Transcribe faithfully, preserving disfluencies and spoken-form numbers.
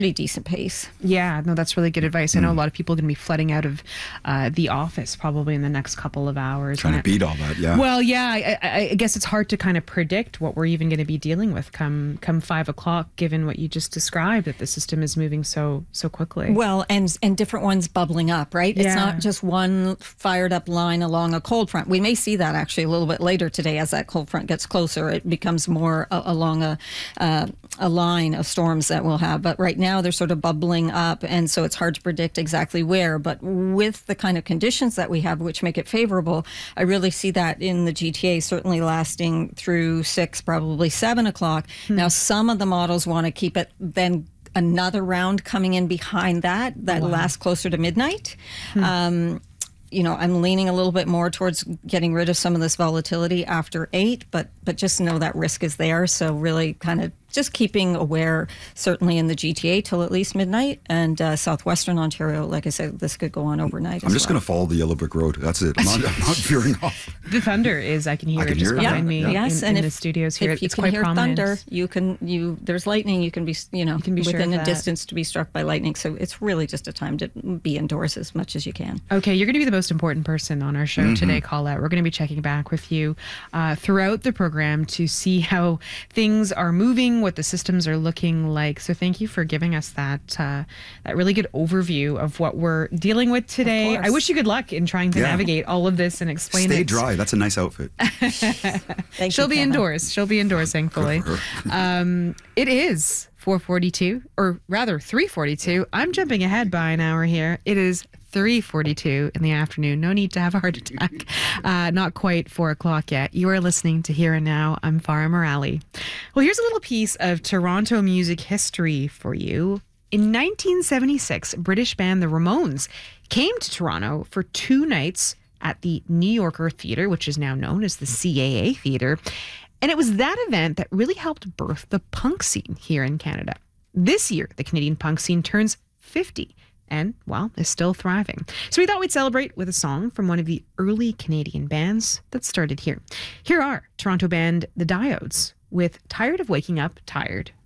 pretty decent pace. Yeah, no, that's really good advice. I know a lot of people are going to be flooding out of uh, the office probably in the next couple of hours. Trying to beat all that, yeah. Well, yeah, I, I, I guess it's hard to kind of predict what we're even going to be dealing with come come five o'clock, given what you just described, that the system is moving so so quickly. Well, and and different ones bubbling up, right? Yeah. It's not just one fired up line along a cold front. We may see that actually a little bit later today as that cold front gets closer. It becomes more uh, along a uh, a line of storms that we'll have. But right now they're sort of bubbling up, and so it's hard to predict exactly where. But with the kind of conditions that we have, which make it favorable, I really see that in the G T A certainly lasting through six, probably seven o'clock. Hmm. Now, some of the models want to keep it then another round coming in behind that, that wow. lasts closer to midnight. Hmm. Um, you know, I'm leaning a little bit more towards getting rid of some of this volatility after eight, but but just know that risk is there. So really kind of just keeping aware, certainly in the G T A till at least midnight, and uh, southwestern Ontario, like I said, this could go on overnight. I'm just well. going to follow the yellow brick road. That's it. I'm not, I'm not veering off. The thunder is, I can hear I can it just hear it. behind Yeah. me Yeah. Yes, in, and in if, the studios here. If you it's can quite hear prominent. thunder, you can, you, there's lightning, you can be, you know, you can be within sure a that. distance to be struck by lightning. So it's really just a time to be indoors as much as you can. Okay, you're going to be the most important person on our show mm-hmm. today, Colette. We're going to be checking back with you uh, throughout the program to see how things are moving, what the systems are looking like. So thank you for giving us that uh, that really good overview of what we're dealing with today. I wish you good luck in trying to yeah. navigate all of this and explain Stay it. Stay dry. That's a nice outfit. Thank She'll you, be Kenna. indoors. She'll be indoors, thankfully. um, it is four forty-two, or rather three forty-two. I'm jumping ahead by an hour here. It is three forty-two in the afternoon. No need to have a heart attack. Uh, not quite four o'clock yet. You are listening to Here and Now. I'm Farah Morali. Well, here's a little piece of Toronto music history for you. In nineteen seventy-six, British band The Ramones came to Toronto for two nights at the New Yorker Theatre, which is now known as the C A A Theatre. And it was that event that really helped birth the punk scene here in Canada. This year, the Canadian punk scene turns fifty. And, well, is still thriving. So we thought we'd celebrate with a song from one of the early Canadian bands that started here. Here are Toronto band The Diodes with Tired of Waking Up Tired.